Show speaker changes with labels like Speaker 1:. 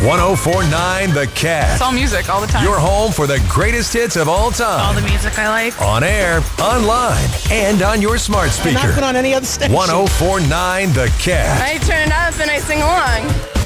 Speaker 1: 104.9 The Cat.
Speaker 2: It's all music all the time.
Speaker 1: Your home for the greatest hits of all time.
Speaker 2: All the music I like.
Speaker 1: On air, online, and on your smart speaker.
Speaker 3: Not put on any other station.
Speaker 1: 104.9 The Cat.
Speaker 2: I turn it up and I sing along.